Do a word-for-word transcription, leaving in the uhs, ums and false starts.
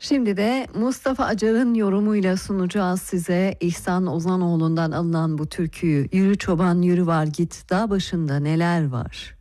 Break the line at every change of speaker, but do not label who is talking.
Şimdi de Mustafa Acar'ın yorumuyla sunacağız size. İhsan Ozanoğlu'ndan alınan bu türküyü. Yürü çoban yürü var git, dağ başında neler var.